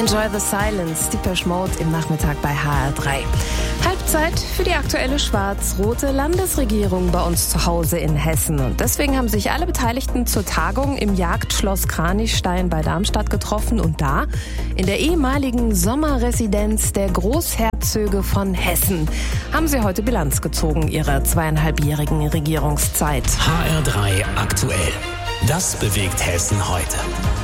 Enjoy the Silence, Depeche Mode im Nachmittag bei HR3. Halbzeit für die aktuelle schwarz-rote Landesregierung bei uns zu Hause in Hessen. Und deswegen haben sich alle Beteiligten zur Tagung im Jagdschloss Kranichstein bei Darmstadt getroffen. Und da, in der ehemaligen Sommerresidenz der Großherzöge von Hessen, haben sie heute Bilanz gezogen ihrer 2,5-jährigen Regierungszeit. HR3 aktuell. Das bewegt Hessen heute.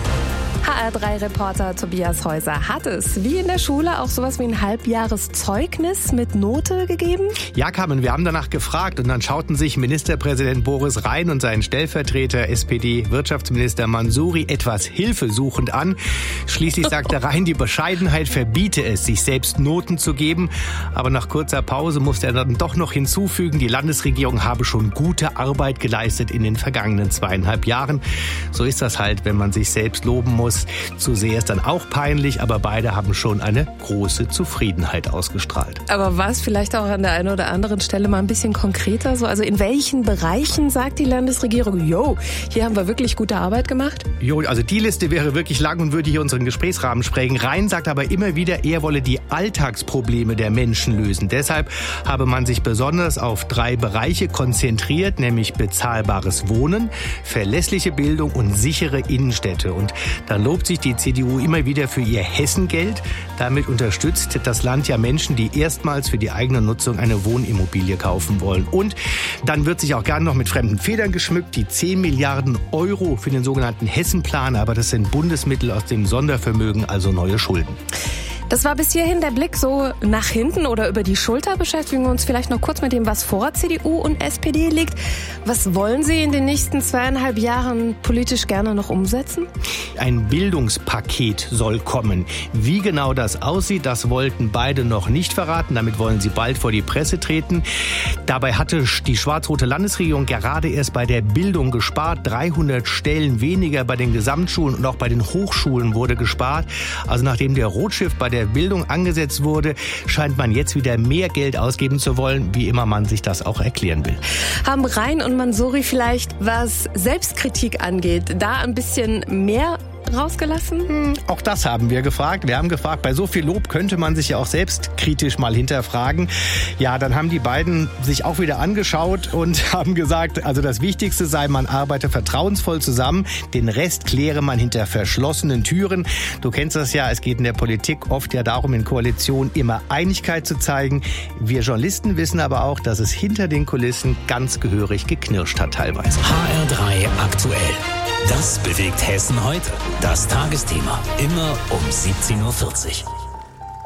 HR3-Reporter Tobias Häuser, hat es wie in der Schule auch sowas wie ein Halbjahreszeugnis mit Note gegeben? Ja, Carmen, wir haben danach gefragt und dann schauten sich Ministerpräsident Boris Rhein und sein Stellvertreter SPD-Wirtschaftsminister Mansouri etwas hilfesuchend an. Schließlich sagte Rhein, die Bescheidenheit verbiete es, sich selbst Noten zu geben. Aber nach kurzer Pause musste er dann doch noch hinzufügen, die Landesregierung habe schon gute Arbeit geleistet in den vergangenen 2,5 Jahren. So ist das halt, wenn man sich selbst loben muss. Zu sehr ist dann auch peinlich, aber beide haben schon eine große Zufriedenheit ausgestrahlt. Aber war es vielleicht auch an der einen oder anderen Stelle mal ein bisschen konkreter? So, also in welchen Bereichen sagt die Landesregierung, hier haben wir wirklich gute Arbeit gemacht? Also die Liste wäre wirklich lang und würde hier unseren Gesprächsrahmen sprengen. Rhein sagt aber immer wieder, er wolle die Alltagsprobleme der Menschen lösen. Deshalb habe man sich besonders auf 3 Bereiche konzentriert, nämlich bezahlbares Wohnen, verlässliche Bildung und sichere Innenstädte. Und dann lobt sich die CDU immer wieder für ihr Hessengeld. Damit unterstützt das Land ja Menschen, die erstmals für die eigene Nutzung eine Wohnimmobilie kaufen wollen. Und dann wird sich auch gern noch mit fremden Federn geschmückt. Die 10 Milliarden Euro für den sogenannten Hessenplan, aber das sind Bundesmittel aus dem Sondervermögen, also neue Schulden. Das war bis hierhin der Blick so nach hinten oder über die Schulter. Beschäftigen wir uns vielleicht noch kurz mit dem, was vor CDU und SPD liegt. Was wollen Sie in den nächsten 2,5 Jahren politisch gerne noch umsetzen? Ein Bildungspaket soll kommen. Wie genau das aussieht, das wollten beide noch nicht verraten. Damit wollen sie bald vor die Presse treten. Dabei hatte die schwarz-rote Landesregierung gerade erst bei der Bildung gespart. 300 Stellen weniger bei den Gesamtschulen und auch bei den Hochschulen wurde gespart. Also nachdem der Rotschiff bei der Bildung angesetzt wurde, scheint man jetzt wieder mehr Geld ausgeben zu wollen, wie immer man sich das auch erklären will. Haben Rhein und Mansouri vielleicht, was Selbstkritik angeht, da ein bisschen mehr rausgelassen? Auch das haben wir gefragt. Wir haben gefragt, bei so viel Lob könnte man sich ja auch selbst kritisch mal hinterfragen. Ja, dann haben die beiden sich auch wieder angeschaut und haben gesagt, also das Wichtigste sei, man arbeite vertrauensvoll zusammen. Den Rest kläre man hinter verschlossenen Türen. Du kennst das ja, es geht in der Politik oft ja darum, in Koalitionen immer Einigkeit zu zeigen. Wir Journalisten wissen aber auch, dass es hinter den Kulissen ganz gehörig geknirscht hat teilweise. HR3 aktuell. Das bewegt Hessen heute. Das Tagesthema. Immer um 17:40 Uhr.